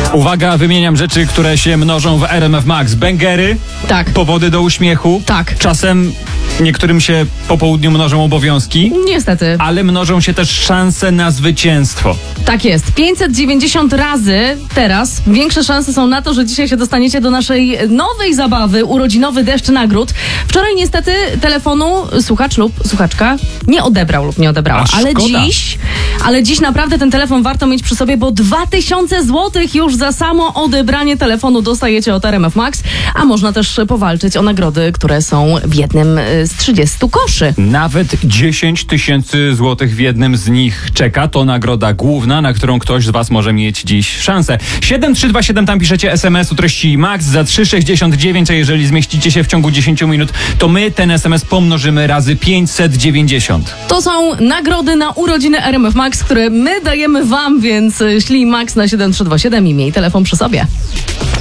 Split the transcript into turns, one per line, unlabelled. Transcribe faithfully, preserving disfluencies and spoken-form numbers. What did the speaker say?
Uwaga, wymieniam rzeczy, które się mnożą w R M F Max. Bęgery,
Tak.
powody do uśmiechu.
Tak.
Czasem niektórym się po południu mnożą obowiązki,
Niestety.
ale mnożą się też szanse na zwycięstwo.
Tak jest. pięćset dziewięćdziesiąt razy teraz większe szanse są na to, że dzisiaj się dostaniecie do naszej nowej zabawy, urodzinowy deszcz nagród. Wczoraj niestety telefonu słuchacz lub słuchaczka nie odebrał lub nie odebrała.
A
Ale
szkoda.
dziś, ale dziś naprawdę ten telefon warto mieć przy sobie, bo dwa tysiące złotych już za samo odebranie telefonu dostajecie od R M F Max, a można też powalczyć o nagrody, które są w jednym z trzydziestu koszy.
Nawet dziesięć tysięcy złotych w jednym z nich czeka. To nagroda główna, na którą ktoś z was może mieć dziś szansę. siedem trzy dwa siedem, tam piszecie es em es u treści Max za trzy sześćdziesiąt dziewięć, a jeżeli zmieścicie się w ciągu dziesięć minut, to my ten es em es pomnożymy razy pięćset dziewięćdziesiąt.
To są nagrody na urodziny R M F Max, które my dajemy wam, więc ślij Max na siedem trzy dwa siedem i miej telefon przy sobie.